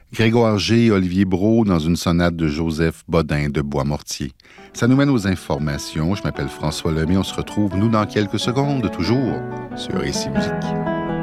Grégoire G et Olivier Brault dans une sonate de Joseph Bodin de Boismortier. Ça nous mène aux informations. Je m'appelle François Lemay. On se retrouve, nous, dans quelques secondes, toujours sur Récit Musique.